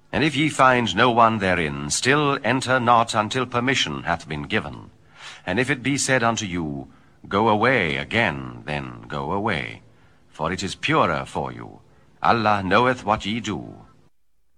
And if ye find no one therein, still enter not until permission hath been given. And if it be said unto you, Go away again, then go away. For it is purer for you. Allah knoweth what ye do.